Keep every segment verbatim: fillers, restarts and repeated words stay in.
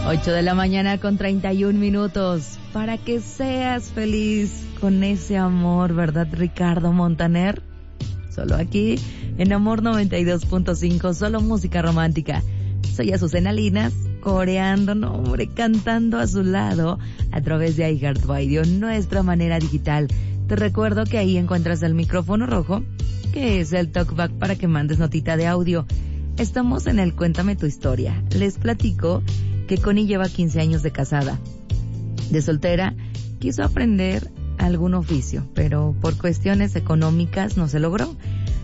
ocho de la mañana con treinta y un minutos. Para que seas feliz con ese amor, ¿verdad, Ricardo Montaner? Solo aquí, en Amor noventa y dos punto cinco, solo música romántica. Soy Azucena Linas, coreando, no hombre, cantando a su lado a través de iHeartRadio, nuestra manera digital. Te recuerdo que ahí encuentras el micrófono rojo, que es el talkback para que mandes notita de audio. Estamos en el Cuéntame tu historia. Les platico que Connie lleva quince años de casada. De soltera, quiso aprender algún oficio, pero por cuestiones económicas no se logró.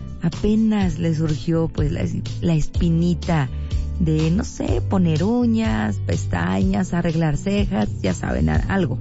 Apenas le surgió pues la, la espinita de, no sé, poner uñas, pestañas, arreglar cejas, ya saben, algo.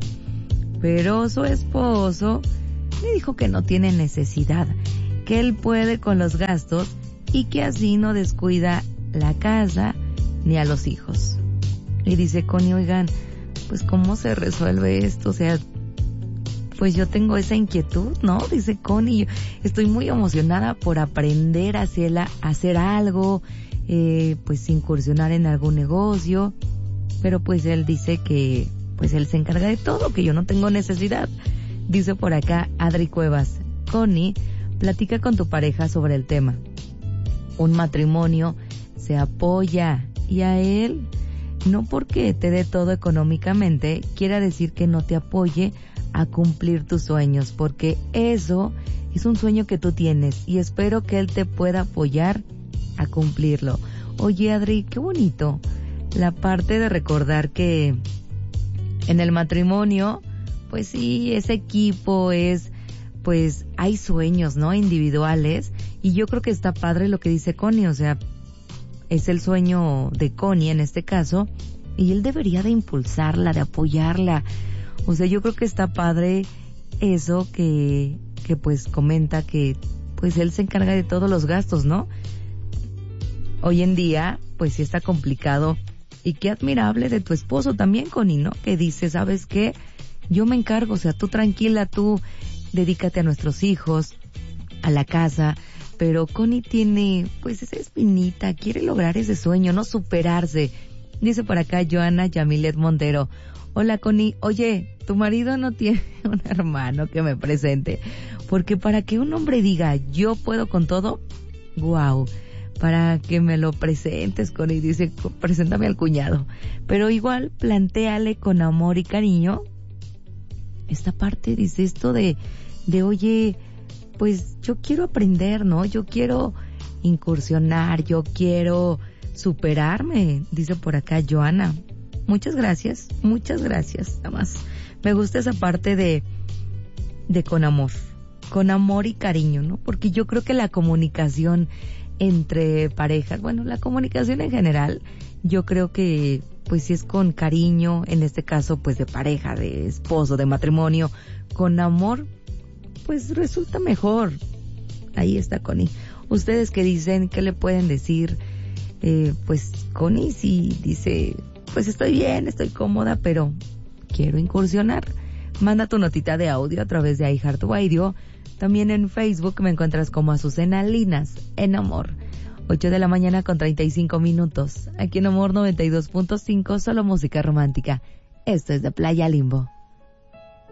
Pero su esposo le dijo que no tiene necesidad, que él puede con los gastos y que así no descuida la casa ni a los hijos. Y dice Connie, oigan, pues ¿cómo se resuelve esto? O sea, pues yo tengo esa inquietud, ¿no? Dice Connie, yo estoy muy emocionada por aprender a hacer, a hacer algo, eh, pues incursionar en algún negocio, pero pues él dice que pues él se encarga de todo, que yo no tengo necesidad. Dice por acá Adri Cuevas, Connie, platica con tu pareja sobre el tema. Un matrimonio se apoya y a él, no porque te dé todo económicamente, quiera decir que no te apoye a cumplir tus sueños, porque eso es un sueño que tú tienes y espero que él te pueda apoyar a cumplirlo. Oye, Adri, qué bonito la parte de recordar que en el matrimonio, pues sí, ese equipo es, pues hay sueños, ¿no? Individuales, y yo creo que está padre lo que dice Connie, o sea, es el sueño de Connie en este caso, y él debería de impulsarla, de apoyarla. O sea, yo creo que está padre eso que, que pues comenta que pues él se encarga de todos los gastos, ¿no? Hoy en día, pues sí está complicado, y qué admirable de tu esposo también, Connie, ¿no? Que dice, ¿sabes qué? Yo me encargo, o sea, tú tranquila, tú dedícate a nuestros hijos, a la casa. Pero Connie tiene pues esa espinita, quiere lograr ese sueño, no superarse. Dice por acá Joana Yamilet Montero, hola Connie, oye, tu marido no tiene un hermano que me presente, porque para que un hombre diga yo puedo con todo, wow, para que me lo presentes, Connie, dice, preséntame al cuñado. Pero igual plantéale con amor y cariño esta parte, dice esto de, de oye, pues yo quiero aprender, ¿no? Yo quiero incursionar, yo quiero superarme, dice por acá Joana. Muchas gracias, muchas gracias. Nada más me gusta esa parte de, de con amor, con amor y cariño, ¿no? Porque yo creo que la comunicación entre parejas, bueno, la comunicación en general, yo creo que pues si es con cariño, en este caso pues de pareja, de esposo, de matrimonio, con amor, pues resulta mejor. Ahí está Connie. Ustedes que dicen, ¿qué le pueden decir? Eh, pues Connie sí dice, pues estoy bien, estoy cómoda, pero quiero incursionar. Manda tu notita de audio a través de iHeartRadio. También en Facebook me encuentras como Azucena Linas, en Amor. ocho de la mañana con treinta y cinco minutos. Aquí en Amor noventa y dos punto cinco, solo música romántica. Esto es de Playa Limbo.